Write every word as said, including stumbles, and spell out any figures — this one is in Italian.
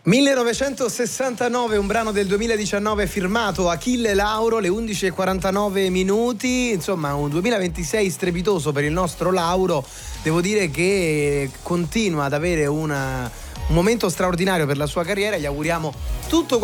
millenovecentosessantanove, un brano del duemiladiciannove firmato Achille Lauro, le undici e quarantanove minuti, insomma un duemilaventisei strepitoso per il nostro Lauro. Devo dire che continua ad avere una, un momento straordinario per la sua carriera, gli auguriamo tutto